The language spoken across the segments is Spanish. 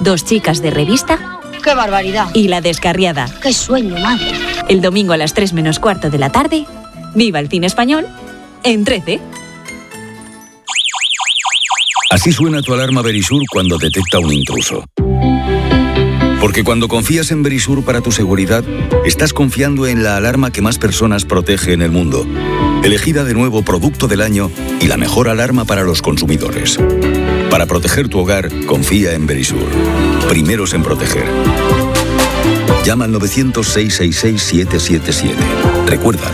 2 chicas de revista. ¡Qué barbaridad! Y La Descarriada. ¡Qué sueño, madre! El domingo a las 3 menos cuarto de la tarde, viva el cine español en 13. Así suena tu alarma Verisur cuando detecta un intruso. Porque cuando confías en Verisur para tu seguridad, estás confiando en la alarma que más personas protege en el mundo. Elegida de nuevo Producto del Año y la mejor alarma para los consumidores. Para proteger tu hogar, confía en Verisur. Primeros en proteger. Llama al 900-666-777. Recuerda,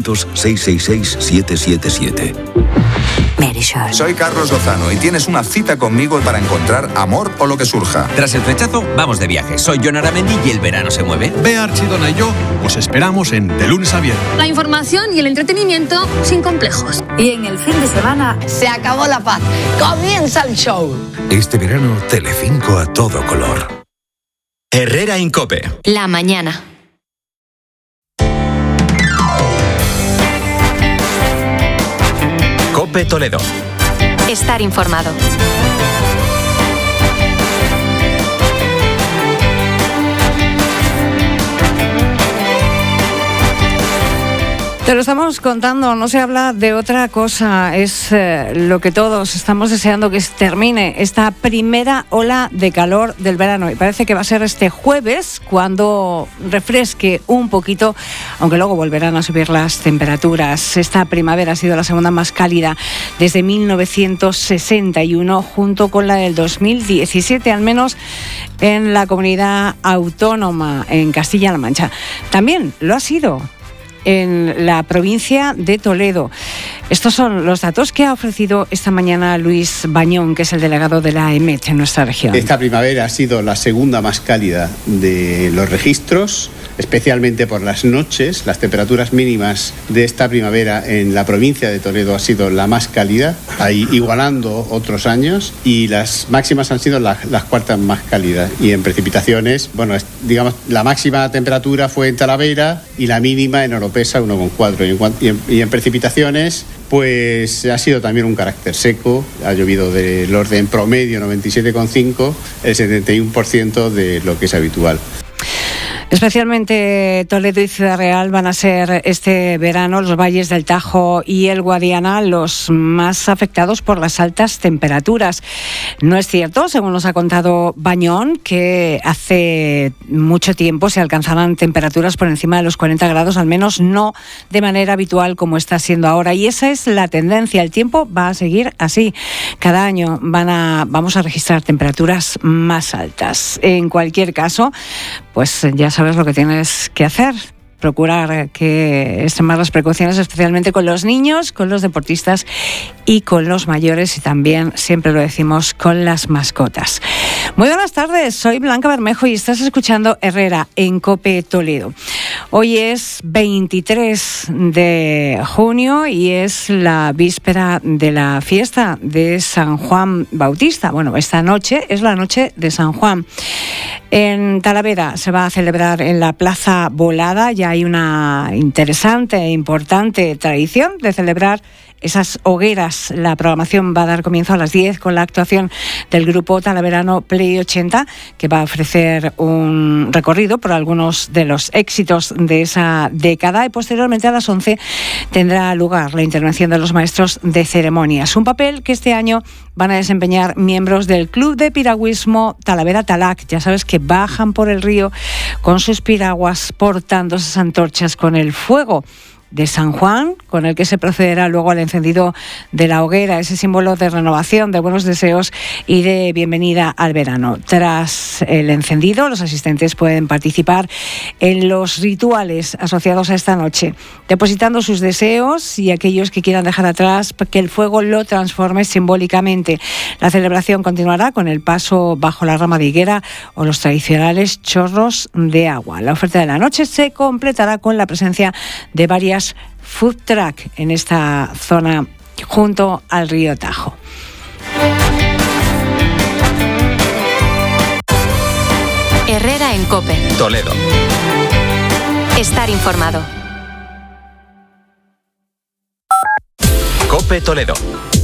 900-666-777. Verisur. Soy Carlos Lozano y tienes una cita conmigo para encontrar amor o lo que surja. Tras el rechazo, vamos de viaje. Soy Jon Aramendi y el verano se mueve. Bea Archidona y yo os esperamos en De Lunes a Viernes. La información y el entretenimiento sin complejos. Y en el fin de semana se acabó la paz. Comienza el show. Este verano, Telecinco a todo color. Herrera en COPE. La mañana. COPE Toledo. Estar informado. Te lo estamos contando, no se habla de otra cosa, es lo que todos estamos deseando que termine, esta primera ola de calor del verano. Y parece que va a ser este jueves cuando refresque un poquito, aunque luego volverán a subir las temperaturas. Esta primavera ha sido la segunda más cálida desde 1961, junto con la del 2017, al menos en la comunidad autónoma, en Castilla-La Mancha. También lo ha sido en la provincia de Toledo. Estos son los datos que ha ofrecido esta mañana Luis Bañón, que es el delegado de la EMET en nuestra región. Esta primavera ha sido la segunda más cálida de los registros, especialmente por las noches. Las temperaturas mínimas de esta primavera en la provincia de Toledo ha sido la más cálida, ahí igualando otros años, y las máximas han sido las cuartas más cálidas. Y en precipitaciones, bueno, digamos, la máxima temperatura fue en Talavera y la mínima en Oropesa 1,4. Y en precipitaciones, pues ha sido también un carácter seco, ha llovido del orden promedio 97,5, el 71% de lo que es habitual. Especialmente Toledo y Ciudad Real van a ser este verano los valles del Tajo y el Guadiana los más afectados por las altas temperaturas. No es cierto, según nos ha contado Bañón, que hace mucho tiempo se alcanzaban temperaturas por encima de los 40 grados, al menos no de manera habitual como está siendo ahora. Y esa es la tendencia, el tiempo va a seguir así. Cada año vamos a registrar temperaturas más altas. En cualquier caso, pues ya sabes lo que tienes que hacer. Procurar que extremar las precauciones, especialmente con los niños, con los deportistas y con los mayores, y también, siempre lo decimos, con las mascotas. Muy buenas tardes, soy Blanca Bermejo y estás escuchando Herrera en COPE Toledo. Hoy es 23 de junio y es la víspera de la fiesta de San Juan Bautista. Bueno, esta noche es la noche de San Juan. En Talavera se va a celebrar en la Plaza Volada. Ya hay una interesante e importante tradición de celebrar esas hogueras. La programación va a dar comienzo a las 10 con la actuación del grupo talaverano Play 80, que va a ofrecer un recorrido por algunos de los éxitos de esa década, y posteriormente a las 11 tendrá lugar la intervención de los maestros de ceremonias, un papel que este año van a desempeñar miembros del Club de Piragüismo Talavera Talac. Ya sabes que bajan por el río con sus piraguas portando esas antorchas con el fuego de San Juan, con el que se procederá luego al encendido de la hoguera, ese símbolo de renovación, de buenos deseos y de bienvenida al verano. Tras el encendido, los asistentes pueden participar en los rituales asociados a esta noche, depositando sus deseos, y aquellos que quieran dejar atrás, que el fuego lo transforme simbólicamente. La celebración continuará con el paso bajo la rama de higuera o los tradicionales chorros de agua. La oferta de la noche se completará con la presencia de varias food truck en esta zona junto al río Tajo. Herrera en COPE Toledo. Estar informado. COPE Toledo.